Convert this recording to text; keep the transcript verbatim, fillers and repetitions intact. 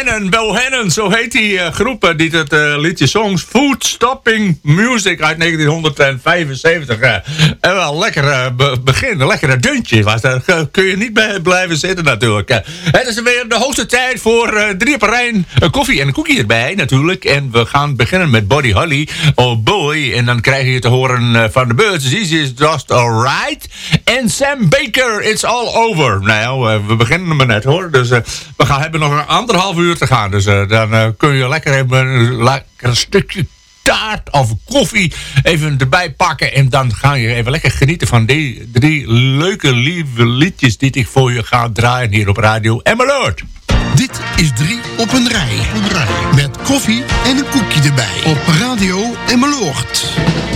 Bohannon, Bohannon, zo heet die uh, groep uh, die het uh, liedje songs Food Stopping Music uit negentien vijfenzeventig. Uh, en wel lekker uh, be- begin, een lekkere deuntje. Was daar uh, kun je niet bij blijven zitten natuurlijk. Uh, het is weer de hoogste tijd voor uh, drie op een rij, een koffie en een koekje erbij natuurlijk. En we gaan beginnen met Buddy Holly, Oh Boy. En dan krijg je te horen uh, van de Birds, This is Just Alright. En Sam Baker, It's All Over. Nou, uh, we beginnen maar net hoor. Dus uh, we gaan hebben nog een anderhalf uur te gaan. Dus uh, dan uh, kun je lekker even een lekker stukje taart of koffie even erbij pakken. En dan ga je even lekker genieten van die drie leuke, lieve liedjes die ik voor je ga draaien hier op Radio Emmeloord. Dit is drie op een rij. Op een rij. Met koffie en een koekje erbij. Op Radio Emmeloord.